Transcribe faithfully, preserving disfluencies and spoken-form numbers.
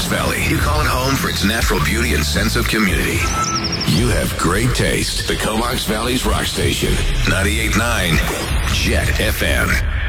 Comox Valley. You call it home for its natural beauty and sense of community. You have great taste. The Comox Valley's rock station. ninety-eight point nine Jet F M.